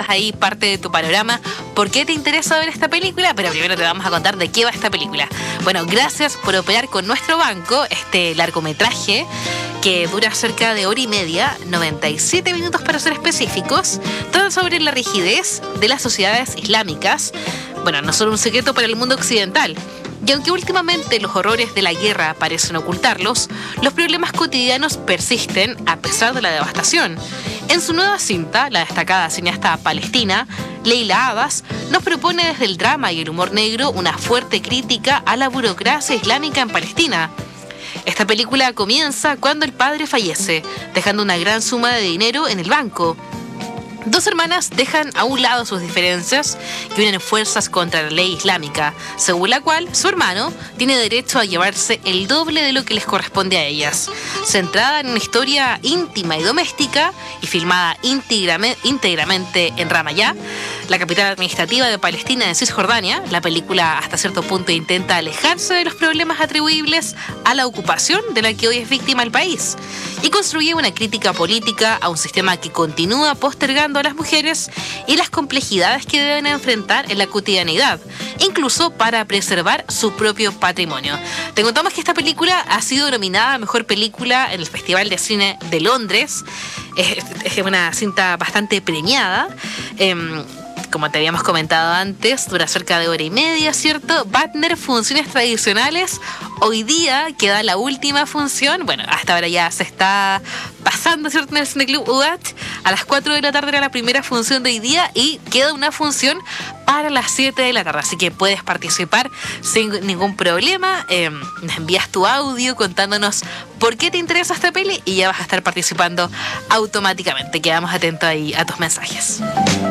compartas ahí parte de tu panorama, por qué te interesa ver esta película, pero primero te vamos a contar de qué va esta película. Bueno, gracias por operar con nuestro banco, este largometraje que dura cerca de hora y media, 97 minutos para ser específicos, trata sobre la rigidez de las sociedades islámicas. Bueno, no solo un secreto para el mundo occidental. Y aunque últimamente los horrores de la guerra parecen ocultarlos, los problemas cotidianos persisten a pesar de la devastación. En su nueva cinta, la destacada cineasta palestina Leila Abbas nos propone desde el drama y el humor negro una fuerte crítica a la burocracia islámica en Palestina. Esta película comienza cuando el padre fallece, dejando una gran suma de dinero en el banco. Dos hermanas dejan a un lado sus diferencias y unen fuerzas contra la ley islámica, según la cual su hermano tiene derecho a llevarse el doble de lo que les corresponde a ellas. Centrada en una historia íntima y doméstica y filmada íntegramente en Ramallah, la capital administrativa de Palestina en Cisjordania, la película hasta cierto punto intenta alejarse de los problemas atribuibles a la ocupación de la que hoy es víctima el país y construye una crítica política a un sistema que continúa postergando a las mujeres y las complejidades que deben enfrentar en la cotidianidad, incluso para preservar su propio patrimonio. Te contamos que esta película ha sido nominada a Mejor Película en el Festival de Cine de Londres. Es una cinta bastante premiada. Como te habíamos comentado antes, dura cerca de hora y media, ¿cierto? Va a tener funciones tradicionales. Hoy día queda la última función. Bueno, hasta ahora ya se está pasando, ¿cierto? En el Cineclub UDAT. A las 4 de la tarde era la primera función de hoy día y queda una función para las 7 de la tarde. Así que puedes participar sin ningún problema. Nos envías tu audio contándonos por qué te interesa esta peli y ya vas a estar participando automáticamente. Quedamos atentos ahí a tus mensajes.